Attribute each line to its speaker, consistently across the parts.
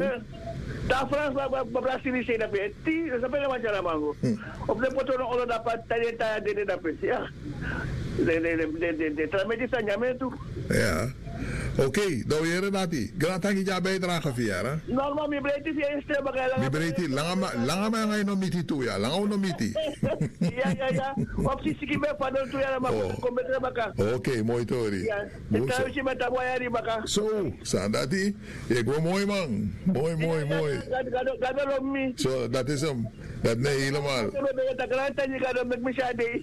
Speaker 1: Ta Frans Brazil sih dapat. Ti sampai lama cara mango. Opne potong orang dapat tanya dia dapat ya. De tramedis nyame tu.
Speaker 2: Ja. Oké, dan weer nati. Grantangi ja bijdrage via, hè?
Speaker 1: Normaal mi breedte via een bagay
Speaker 2: Mi breedte langa ma ngay no miti tu ya, langa no miti.
Speaker 1: Ja. Opsi siki be padol tu ya ma ko betre baka.
Speaker 2: Oké, mooi tori.
Speaker 1: Ja. Tahu si mata boya di baka.
Speaker 2: Zo, sandati. Ik wil mooi man. Mooi.
Speaker 1: Gado lomi.
Speaker 2: Zo, dat is hem. Dat nee helemaal.
Speaker 1: Dat grantangi gado met misade.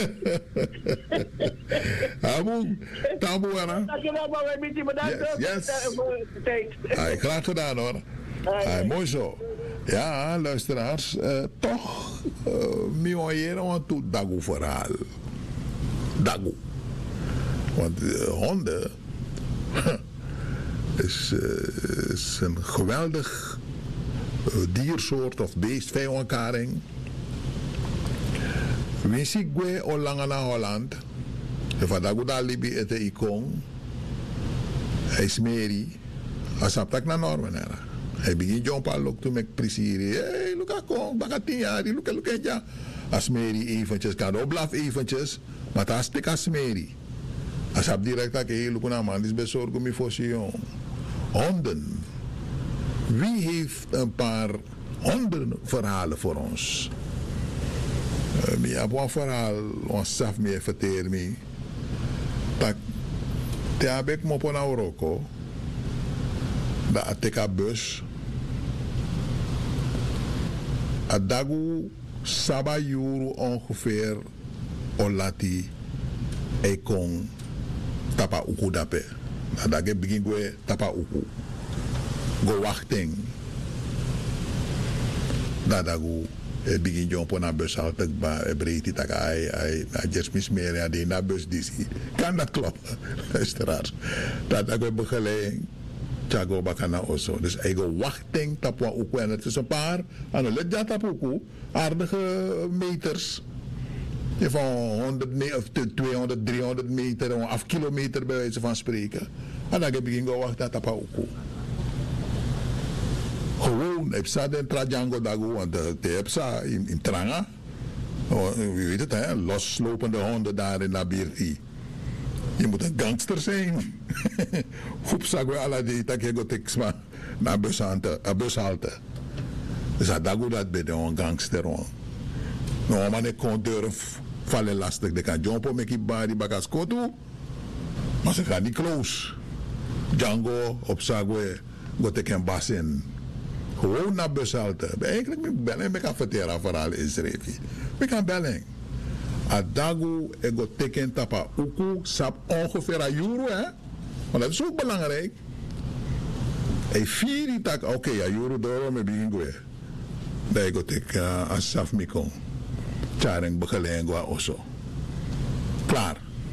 Speaker 2: Abu, tabu ana. Yes. Ay, graag gedaan hoor. Ay, mooi zo. Ja, luisteraars. Toch, mi hoor aan toe dagu verhaal. Dagu. Want honden is een geweldig diersoort of beest, vijandkaring. Winsigwe o langana Holland. Van dagu da libi ete ikong. Hij smeri. Asaptak na normen era. Hij begint jompa lok to mek prisiri. Hey, luka kong, baka 10 jaar, luka ja. Asmeri eventjes, kan oblaf eventjes. Maar ta stik asmeri. Asap direct dat hey, luka na man, is bezorgen mi fosion. Honden. Wie heeft een paar hondenverhalen voor ons? Ik heb een verhaal, ons zelf mee verteren me. Dat heb ik me op een Marokko. Dat ik een bus. Dat dagu saba euro ongeveer olati e kon tapa uku dape. Dat ik begin go tapa uku. Go wachting. Dat dagu begin jong op een bus altijd bij breedte dat hij just mismeer ja die na bus die kan dat kloppen luisteraars dat ik begeleiding Chago bakana also dus ik wachting tapwa ook en het is een paar aan de let dat ook aardige meters van 100 of 200 300 meter of 8 kilometer bij wijze van spreken en dan begin go wachten tapwa ook gewoon, ik zat in Trajango dago, want de heb ze in Tranga. Je weet het, hè, loslopende honden daar in Labirti. Je moet een gangster zijn. Hoep sagwe ala die tak je go teksma na bushalte. Dus dat dago dat bij een gangster. Nou, maar ik kon durf vallen lastig. De kan jumpen met die body bagas koto. Maar ze gaan niet close. Django op sagwe go teken basin. Gewoon naar bushalte. Eigenlijk moet ik bellen met een verteren verhaal in schrijven. We gaan bellen. Adagu ego teken tapa uku sap ongeveer een euro hè. Want dat is ook belangrijk. Hij vier tak oké, een euro door me begin go. Dat ego tek asaf mikon. Chareng begeleiding go also. Klaar.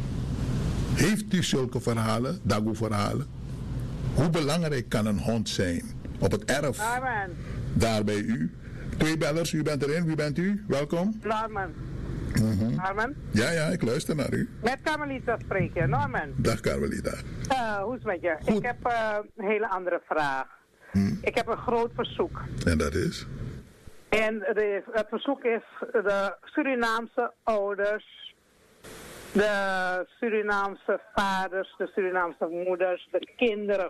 Speaker 2: Heeft u zulke verhalen, dagu verhalen? Hoe belangrijk kan een hond zijn? Op het erf.
Speaker 3: Norman.
Speaker 2: Daar bij u. 2 bellers, u bent erin. Wie bent u? Welkom.
Speaker 3: Norman. Norman?
Speaker 2: Ja, ik luister naar u.
Speaker 3: Met Carmelita spreken, Norman.
Speaker 2: Dag Carmelita.
Speaker 3: Hoe is het met je?
Speaker 2: Goed.
Speaker 3: Ik heb een hele andere vraag. Ik heb een groot verzoek.
Speaker 2: En dat is?
Speaker 3: En het verzoek is de Surinaamse ouders, de Surinaamse vaders, de Surinaamse moeders, de kinderen.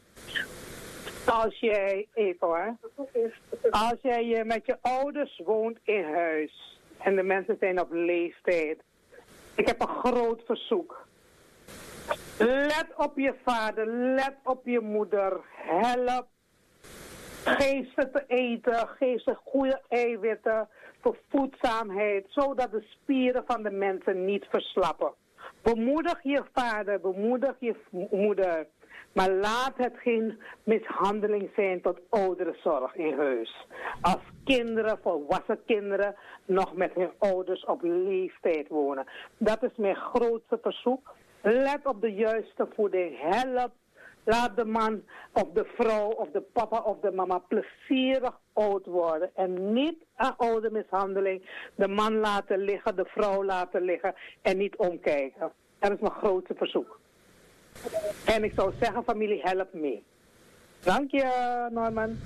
Speaker 3: Als jij, even hoor, als jij met je ouders woont in huis en de mensen zijn op leeftijd. Ik heb een groot verzoek. Let op je vader, let op je moeder, help. Geef ze te eten, geef ze goede eiwitten voor voedzaamheid, zodat de spieren van de mensen niet verslappen. Bemoedig je vader, bemoedig je moeder. Maar laat het geen mishandeling zijn tot ouderenzorg in huis. Als kinderen, volwassen kinderen, nog met hun ouders op leeftijd wonen. Dat is mijn grootste verzoek. Let op de juiste voeding. Help. Laat de man of de vrouw of de papa of de mama plezierig oud worden. En niet aan oudermishandeling de man laten liggen, de vrouw laten liggen en niet omkijken. Dat is mijn grootste verzoek. En ik zou zeggen, familie, help mee. Dank je, Norman.